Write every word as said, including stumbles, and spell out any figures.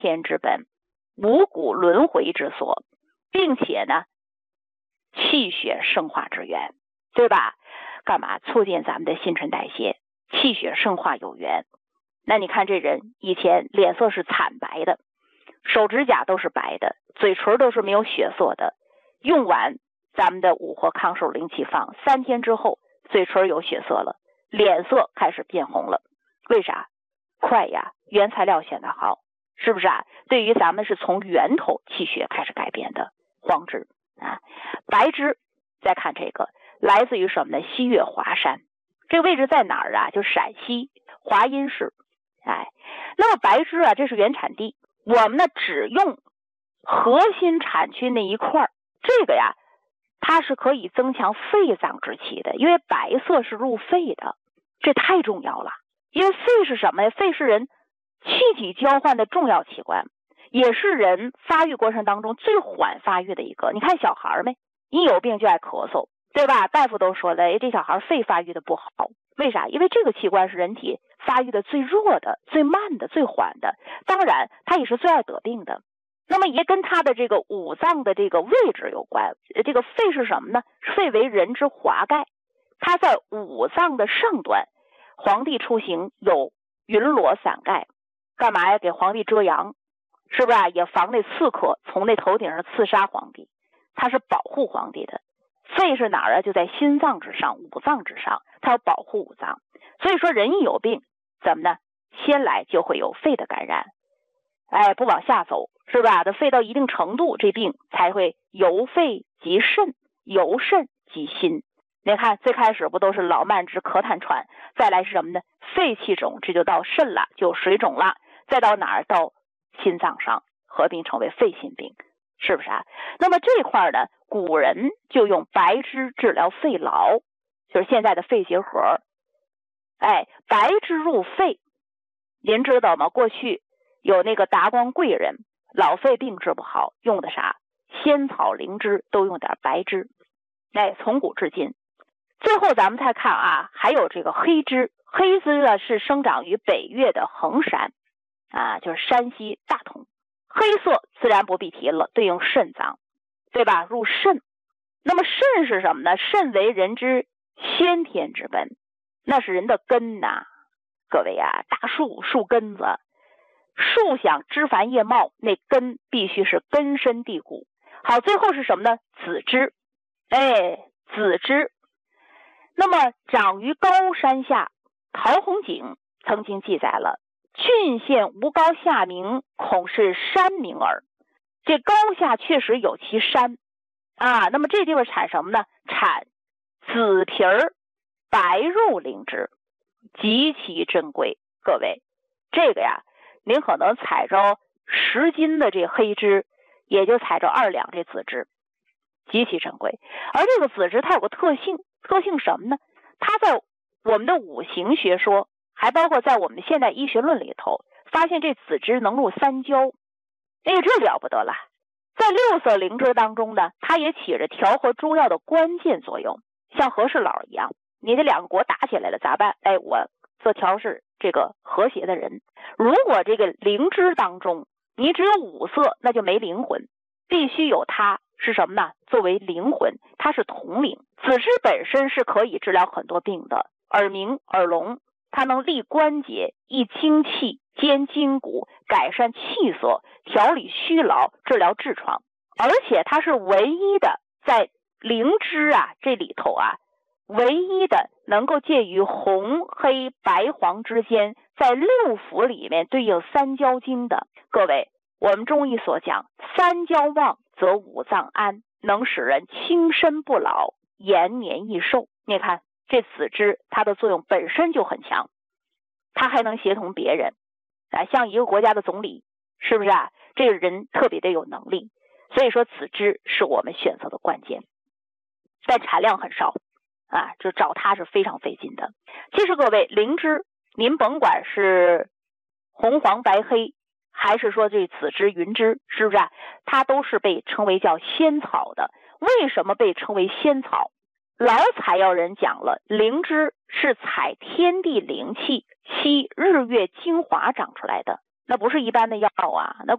天之本，五谷轮回之所，并且呢，气血生化之源，对吧？干嘛促进咱们的新陈代谢，气血生化有源。那你看这人以前脸色是惨白的，手指甲都是白的，嘴唇都是没有血色的，用完咱们的五活康寿灵气放，三天之后嘴唇有血色了，脸色开始变红了。为啥？快呀，原材料显得好，是不是啊？对于咱们是从源头气血开始改变的。黄芝啊，白芝，再看这个来自于什么呢？西岳华山，这个位置在哪儿啊？就陕西华阴市。哎，那么白芝啊，这是原产地，我们呢只用核心产区那一块，这个呀，它是可以增强肺脏之气的，因为白色是入肺的，这太重要了。因为肺是什么呀？肺是人气体交换的重要器官，也是人发育过程当中最缓发育的一个。你看小孩没，一有病就爱咳嗽，对吧？大夫都说了，哎，这小孩肺发育的不好，为啥？因为这个器官是人体发育的最弱的、最慢的、最缓的，当然它也是最爱得病的。那么也跟它的这个五脏的这个位置有关。这个肺是什么呢？肺为人之华盖，它在五脏的上端。皇帝出行有云罗伞盖，干嘛呀？给皇帝遮阳，是不是啊？也防那刺客从那头顶上刺杀皇帝，它是保护皇帝的。肺是哪儿啊？就在心脏之上，五脏之上，它要保护五脏。所以说人一有病，怎么呢？先来就会有肺的感染，哎，不往下走，是吧？这肺到一定程度，这病才会由肺及肾，由肾及心。你看最开始不都是老慢支、咳痰喘，再来是什么呢？肺气肿，这就到肾了，就水肿了，再到哪儿？到心脏上，合并成为肺心病，是不是啊？那么这块呢，古人就用白芝治疗肺痨，就是现在的肺结核。哎，白芝入肺，您知道吗？过去有那个达官贵人，老肺病治不好，用的啥？仙草、灵芝，都用点白芝。哎，从古至今。最后咱们再看啊，还有这个黑芝。黑芝呢是生长于北岳的衡山啊，就是山西大同。黑色自然不必提了，对应肾脏，对吧？入肾。那么肾是什么呢？肾为人之先天之本，那是人的根呐、啊。各位啊，大树树根子，树想枝繁叶茂，那根必须是根深蒂固。好，最后是什么呢？子枝。哎，子枝。那么长于高山下，陶弘景曾经记载了郡县无高下名，恐是山名耳。这高下确实有其山啊，那么这地方产什么呢？产紫皮儿白肉灵芝，极其珍贵。各位，这个呀，您可能采着十斤的这黑芝，也就采着二两这紫芝，极其珍贵。而这个紫芝它有个特性，特性什么呢？它在我们的五行学说，还包括在我们现代医学论里头，发现这紫芝能入三焦。哎，这了不得了。在六色灵芝当中呢，它也起着调和中药的关键作用，像和事佬一样，你这两个国打起来了咋办？哎，我做调试这个和谐的人。如果这个灵芝当中你只有五色，那就没灵魂，必须有它是什么呢？作为灵魂，它是统领。紫芝本身是可以治疗很多病的，耳鸣、耳聋，它能利关节、益精气、兼筋骨，改善气色，调理虚劳，治疗痔疮。而且它是唯一的在灵芝啊这里头啊，唯一的能够介于红、黑、白、黄之间，在六腑里面对应三焦经的。各位，我们中医所讲，三焦旺则五脏安，能使人轻身不老，延年益寿。你看这紫芝它的作用本身就很强，它还能协同别人啊，像一个国家的总理，是不是啊？这个人特别的有能力，所以说紫芝是我们选择的关键，但产量很少啊，就找它是非常费劲的。其实各位，灵芝您甭管是红黄白黑，还是说这紫芝云芝，是不是啊？它都是被称为叫仙草的。为什么被称为仙草？老采药人讲了，灵芝是采天地灵气吸日月精华长出来的，那不是一般的药啊，那